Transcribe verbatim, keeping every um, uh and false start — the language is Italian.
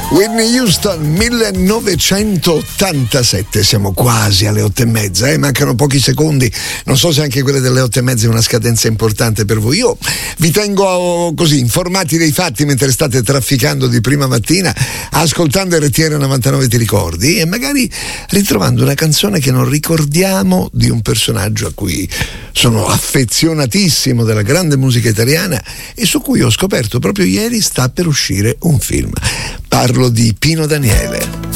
Whitney Houston, millenovecentottantasette, siamo quasi alle otto e mezza, eh? Mancano pochi secondi, non so se anche quelle delle otto e mezza è una scadenza importante per voi. Io vi tengo così informati dei fatti mentre state trafficando di prima mattina, ascoltando R T L novantanove Ti ricordi, e magari ritrovando una canzone che non ricordiamo di un personaggio a cui sono affezionatissimo della grande musica italiana e su cui ho scoperto proprio ieri sta per uscire un film. Parlo di Pino Daniele.